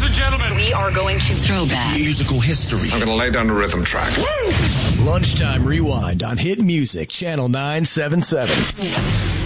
Ladies and gentlemen, we are going to throwback musical history. I'm going to lay down the rhythm track. Lunchtime Rewind on Hit Music, Channel 977.